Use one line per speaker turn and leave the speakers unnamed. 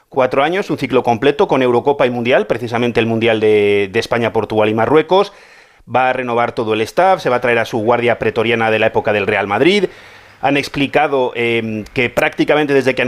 4 años, un ciclo completo con Eurocopa y Mundial, precisamente el Mundial de España, Portugal y Marruecos. Va a renovar todo el staff, se va a traer a su guardia pretoriana de la época del Real Madrid. Han explicado que prácticamente desde que